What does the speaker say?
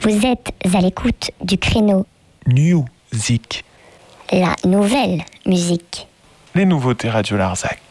Vous êtes à l'écoute du créneau Music. La nouvelle musique. Les nouveautés Radio Larzac.